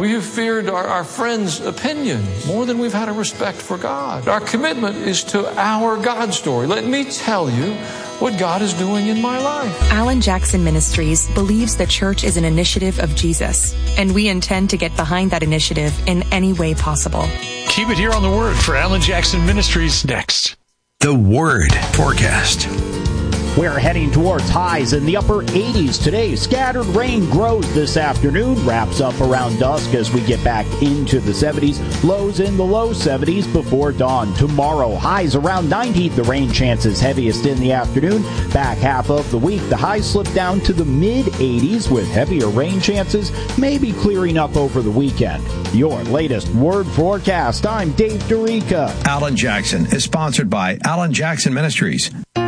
We have feared our friends' opinion more than we've had a respect for God. Our commitment is to our God story. Let me tell you what God is doing in my life. Alan Jackson Ministries believes the church is an initiative of Jesus, and we intend to get behind that initiative in any way possible. Keep it here on The Word for Alan Jackson Ministries next. The Word Forecast. We're heading towards highs in the upper 80s today. Scattered rain grows this afternoon, wraps up around dusk as we get back into the 70s. Lows in the low 70s before dawn. Tomorrow, highs around 90. The rain chances heaviest in the afternoon. Back half of the week, the highs slip down to the mid-80s with heavier rain chances, maybe clearing up over the weekend. Your latest Word Forecast. I'm Dave Dorica. Alan Jackson is sponsored by Alan Jackson Ministries.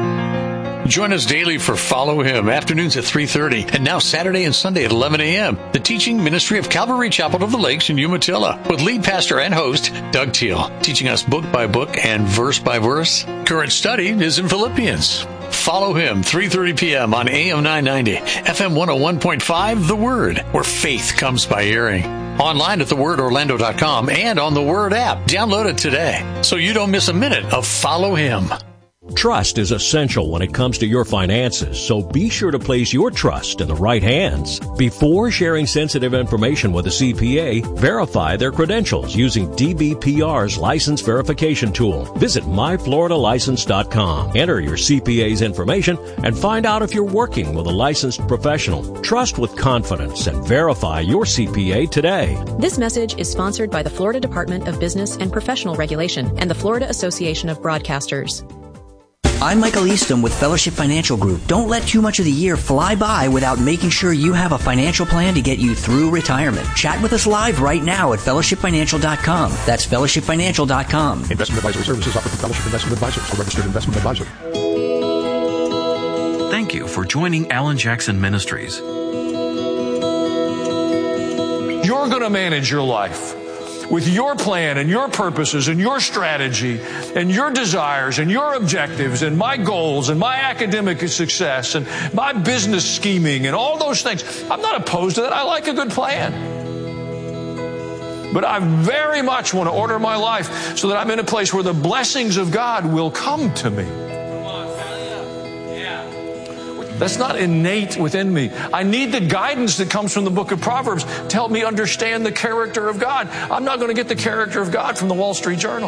Join us daily for Follow Him, afternoons at 3:30, and now Saturday and Sunday at 11 a.m. The teaching ministry of Calvary Chapel of the Lakes in Umatilla, with lead pastor and host Doug Teal, teaching us book by book and verse by verse. Current study is in Philippians. Follow Him, 3:30 p.m. on AM 990, FM 101.5, The Word, where faith comes by hearing. Online at thewordorlando.com and on the Word app. Download it today so you don't miss a minute of Follow Him. Trust is essential when it comes to your finances, so be sure to place your trust in the right hands. Before sharing sensitive information with a CPA, verify their credentials using DBPR's license verification tool. Visit myfloridalicense.com. Enter your CPA's information and find out if you're working with a licensed professional. Trust with confidence and verify your CPA today. This message is sponsored by the Florida Department of Business and Professional Regulation and the Florida Association of Broadcasters. I'm Michael Easton with Fellowship Financial Group. Don't let too much of the year fly by without making sure you have a financial plan to get you through retirement. Chat with us live right now at fellowshipfinancial.com. That's fellowshipfinancial.com. Investment advisory services offered through Fellowship Investment Advisors, a registered investment advisor. Thank you for joining Alan Jackson Ministries. You're going to manage your life with your plan and your purposes and your strategy and your desires and your objectives and my goals and my academic success and my business scheming and all those things. I'm not opposed to that. I like a good plan. But I very much want to order my life so that I'm in a place where the blessings of God will come to me. That's not innate within me. I need the guidance that comes from the book of Proverbs to help me understand the character of God. I'm not going to get the character of God from the Wall Street Journal.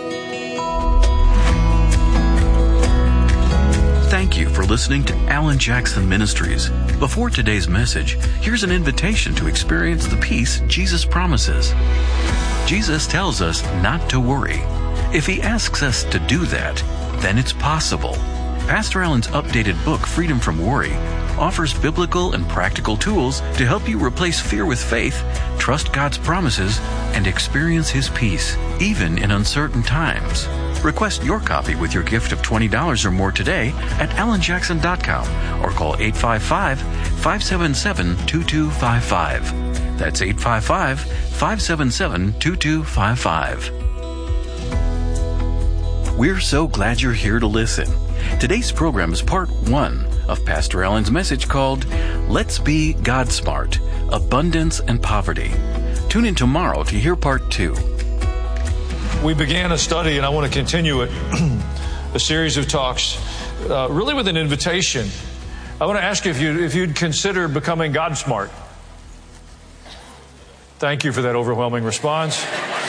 Thank you for listening to Alan Jackson Ministries. Before today's message, here's an invitation to experience the peace Jesus promises. Jesus tells us not to worry. If He asks us to do that, then it's possible. Pastor Alan's updated book, Freedom from Worry, offers biblical and practical tools to help you replace fear with faith, trust God's promises, and experience His peace, even in uncertain times. Request your copy with your gift of $20 or more today at alanjackson.com or call 855-577-2255. That's 855-577-2255. We're so glad you're here to listen. Today's program is part 1 of Pastor Alan's message called Let's Be God Smart, Abundance and Poverty. Tune in tomorrow to hear part 2. We began a study, and I want to continue it, a series of talks, really with an invitation. I want to ask you if you'd consider becoming God smart. Thank you for that overwhelming response.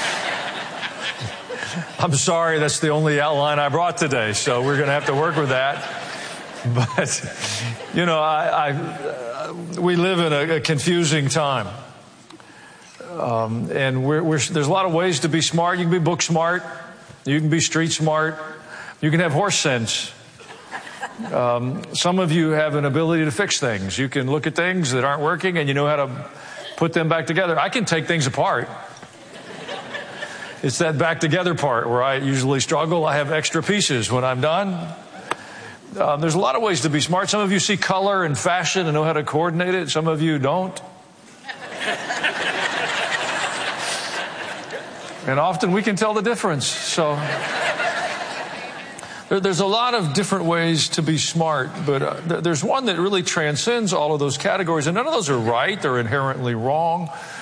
I'm sorry, that's the only outline I brought today, so we're going to have to work with that. But, you know, we live in a confusing time. And there's a lot of ways to be smart. You can be book smart. You can be street smart. You can have horse sense. Some of you have an ability to fix things. You can look at things that aren't working and you know how to put them back together. I can take things apart. It's that back together part where I usually struggle. I have extra pieces when I'm done. There's a lot of ways to be smart. Some of you see color and fashion and know how to coordinate it. Some of you don't. And often we can tell the difference. So there's a lot of different ways to be smart, but there's one that really transcends all of those categories. And none of those are right. They're inherently wrong.